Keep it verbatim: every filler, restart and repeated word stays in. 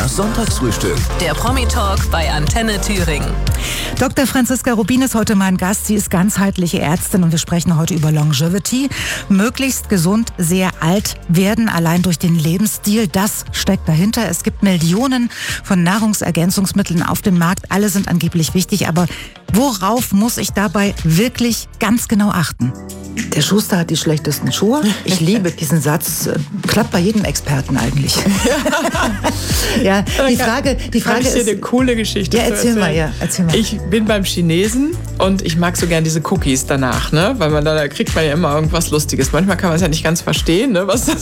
Das Sonntagsfrühstück. Der Promi-Talk bei Antenne Thüringen. Doktor Franziska Rubin ist heute mein Gast. Sie ist ganzheitliche Ärztin und wir sprechen heute über Longevity. Möglichst gesund, sehr alt werden, allein durch den Lebensstil. Das steckt dahinter. Es gibt Millionen von Nahrungsergänzungsmitteln auf dem Markt. Alle sind angeblich wichtig, aber worauf muss ich dabei wirklich ganz genau achten? Der Schuster hat die schlechtesten Schuhe. Ich liebe diesen Satz. Klappt bei jedem Experten eigentlich. Ja, die Frage, die Frage Kann ich dir ist... eine coole Geschichte Ja, erzähl mal, ja, erzähl mal. Ich bin beim Chinesen und ich mag so gern diese Cookies danach, ne? Weil man da, da kriegt man ja immer irgendwas Lustiges. Manchmal kann man es ja nicht ganz verstehen, ne? Was das